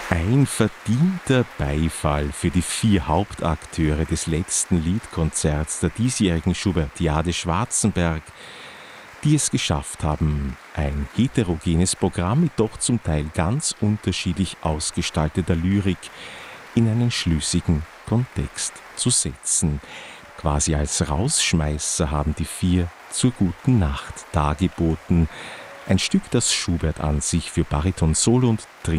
Ein verdienter Beifall für die 4 Hauptakteure des letzten Liedkonzerts der diesjährigen Schubertiade Schwarzenberg, die es geschafft haben, ein heterogenes Programm mit doch zum Teil ganz unterschiedlich ausgestalteter Lyrik in einen schlüssigen Kontext zu setzen. Quasi als Rausschmeißer haben die 4 zur guten Nacht dargeboten. Ein Stück, das Schubert an sich für Bariton, Solo und